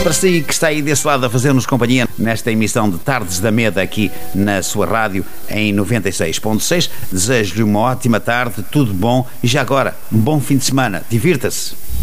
Para si que está aí desse lado a fazer-nos companhia nesta emissão de Tardes da Meda aqui na sua rádio em 96.6, desejo-lhe uma ótima tarde, tudo bom e já agora, um bom fim de semana. Divirta-se!